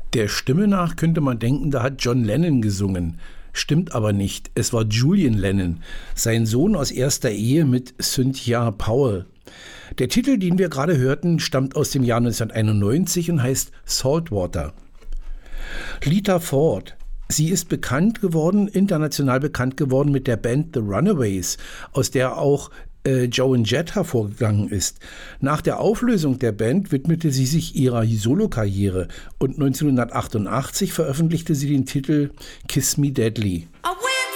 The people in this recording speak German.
Der Stimme nach könnte man denken, da hat John Lennon gesungen. Stimmt aber nicht. Es war Julian Lennon, sein Sohn aus erster Ehe mit Cynthia Powell. Der Titel, den wir gerade hörten, stammt aus dem Jahr 1991 und heißt Saltwater. Lita Ford. Sie ist international bekannt geworden mit der Band The Runaways, aus der auch Joan Jett hervorgegangen ist. Nach der Auflösung der Band widmete sie sich ihrer Solokarriere und 1988 veröffentlichte sie den Titel Kiss Me Deadly. I